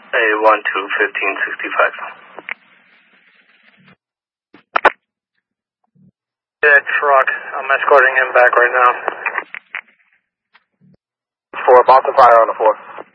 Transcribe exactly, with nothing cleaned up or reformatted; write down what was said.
A one two fifteen sixty five. That truck. I'm escorting him back right now. Four, Boston Fire on the four.